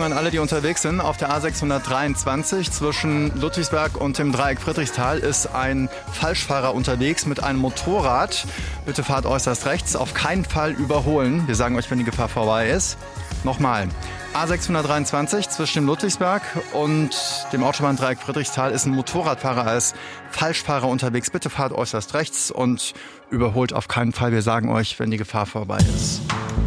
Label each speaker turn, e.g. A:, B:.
A: an alle, die unterwegs sind. Auf der A623 zwischen Ludwigsberg und dem Dreieck Friedrichsthal ist ein Falschfahrer unterwegs mit einem Motorrad. Bitte fahrt äußerst rechts, auf keinen Fall überholen. Wir sagen euch, wenn die Gefahr vorbei ist. Nochmal, A623 zwischen dem Ludwigsberg und dem Autobahndreieck Friedrichsthal ist ein Motorradfahrer als Falschfahrer unterwegs. Bitte fahrt äußerst rechts und überholt auf keinen Fall. Wir sagen euch, wenn die Gefahr vorbei ist.